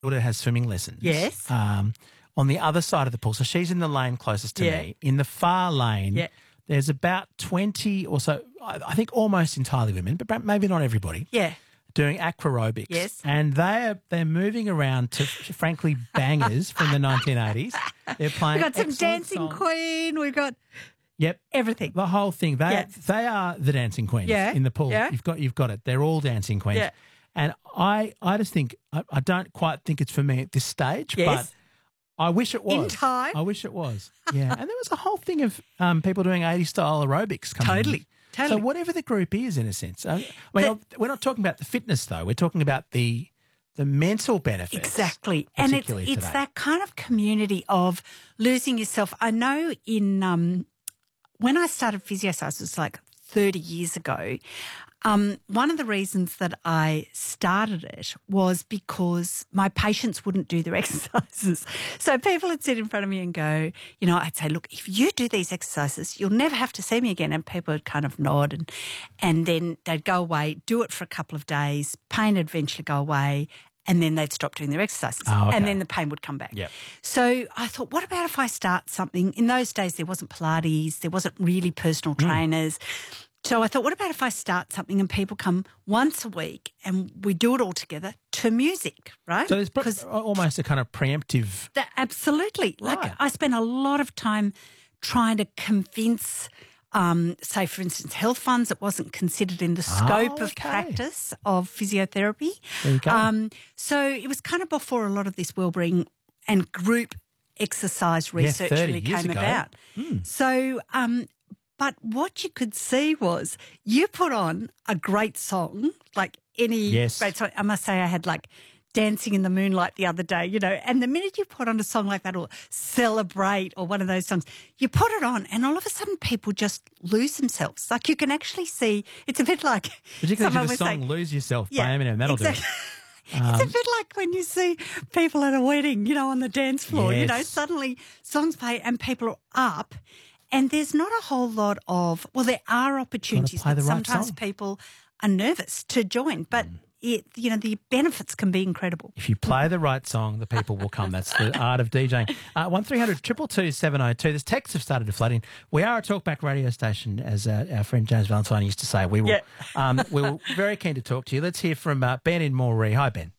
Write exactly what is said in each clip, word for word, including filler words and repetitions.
daughter has swimming lessons. Yes. Um, on the other side of the pool. So she's in the lane closest to Yeah. me. In the far lane, Yeah. there's about twenty or so, I I think almost entirely women, but maybe not everybody, Yeah. doing aquarobics. Yes. And they're, they're moving around to, frankly, bangers from the nineteen eighties. They're playing We've got some excellent Dancing songs. Queen. We've got Yep. everything. The whole thing. They Yeah. they are the dancing queens Yeah. in the pool. Yeah. You've got you've got it. They're all dancing queens. Yeah. And I I just think I, I don't quite think it's for me at this stage, Yes. but I wish it was. In time. I wish it was. Yeah. And there was a whole thing of um, people doing eighties style aerobics coming Totally. in. Totally. So whatever the group is, in a sense. I mean, we're not talking about the fitness though. We're talking about the the mental benefits. Exactly. And it's particularly it's today. that kind of community of losing yourself. I know in um, when I started PhysioScience, it was like thirty years ago, um, one of the reasons that I started it was because my patients wouldn't do their exercises. So people would sit in front of me and go, you know, I'd say, look, if you do these exercises, you'll never have to see me again. And people would kind of nod and, and then they'd go away, do it for a couple of days, pain would eventually go away, and then they'd stop doing their exercises. Oh, okay. And then the pain would come back. Yep. So I thought, what about if I start something? In those days, there wasn't Pilates, there wasn't really personal Hmm. trainers. So I thought, what about if I start something and people come once a week and we do it all together to music, right? So there's pro- Because almost a kind of preemptive. that, absolutely. Right. Like I spent a lot of time trying to convince, um, say, for instance, health funds. It wasn't considered in the scope Oh, of okay. practice of physiotherapy. There you go. Um, so it was kind of before a lot of this wellbeing and group exercise research thirty really years came ago. about. So, um, but what you could see was you put on a great song, like any Yes. great song. I must say I had like Dancing in the Moonlight the other day, you know, and the minute you put on a song like that or Celebrate or one of those songs, you put it on and all of a sudden people just lose themselves. Like you can actually see, it's a bit like Particularly someone to the was song saying, Lose Yourself Yeah, by Eminem. That'll exactly. do it. Um, It's a bit like when you see people at a wedding, you know, on the dance floor, you know, Yes. suddenly songs play and people are up and there's not a whole lot of, well, there are opportunities, play but the right sometimes song. people are nervous to join, but it, you know, the benefits can be incredible. If you play the right song, the people will come. That's the art of DJing. Uh, one three hundred two two two seven oh two. There's texts have started to flood in. We are a talkback radio station, as uh, our friend James Valentine used to say. We will. Yeah. um, we were very keen to talk to you. Let's hear from uh, Ben in Moree. Hi, Ben.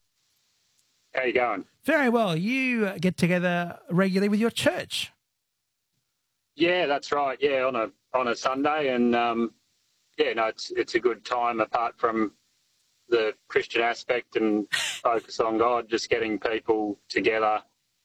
How you going? Very well. You uh, get together regularly with your church. Yeah, that's right. Yeah, on a on a Sunday, and um, yeah, no, it's it's a good time apart from the Christian aspect and focus on God. Just getting people together,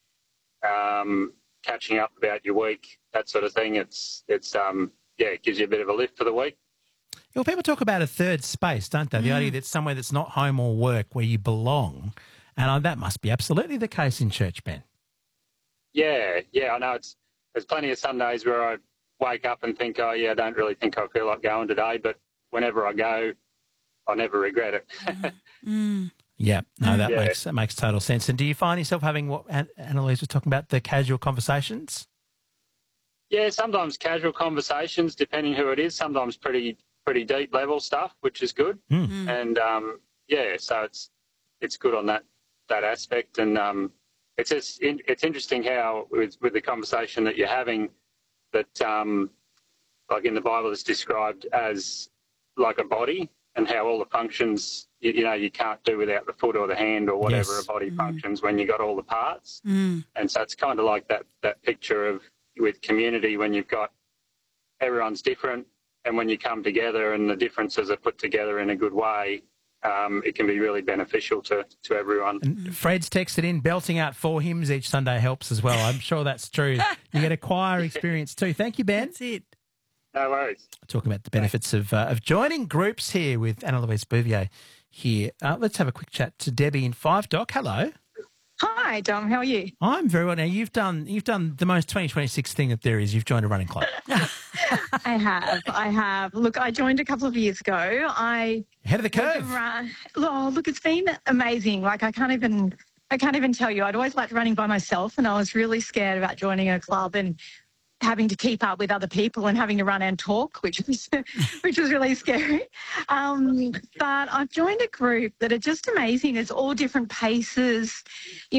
um, catching up about your week, that sort of thing. It's it's um yeah, it gives you a bit of a lift for the week. Well, people talk about a third space, don't they? The idea that somewhere that's not home or work where you belong. And uh, that must be absolutely the case in church, Ben. Yeah, yeah, I know. It's there's plenty of Sundays where I wake up and think, oh yeah, I don't really think I feel like going today, but whenever I go, I never regret it. Yeah, no, that Yeah. makes that makes total sense. And do you find yourself having what An- Annalise was talking about, the casual conversations? Yeah, sometimes casual conversations, depending who it is. Sometimes pretty pretty deep level stuff, which is good. And um, yeah, so it's it's good on that that aspect. And um, it's just in, it's interesting how with with the conversation that you're having, that um, like in the Bible, it's described as like a body, and how all the functions you, you know you can't do without the foot or the hand or whatever Yes. a body functions when you got all the parts. Mm. And so it's kind of like that that picture of with community when you've got everyone's different, and when you come together and the differences are put together in a good way, um, it can be really beneficial to, to everyone. And Fred's texted in, belting out four hymns each Sunday helps as well. I'm sure that's true. You get a choir experience too. Thank you, Ben. That's it. No worries. Talking about the benefits of uh, of joining groups here with Anna Louise Bouvier here. Uh, let's have a quick chat to Debbie in Five Dock. Hello. Hi, Dom. How are you? I'm very well. Now you've done you've done the most twenty twenty-six thing that there is. You've joined a running club. I have. I have. Look, I joined a couple of years ago. I Ahead of the curve. Run, oh, look, it's been amazing. Like I can't even, I can't even tell you. I'd always liked running by myself, and I was really scared about joining a club. And having to keep up with other people and having to run and talk, which was which was really scary. Um, but I've joined a group that are just amazing. It's all different paces. You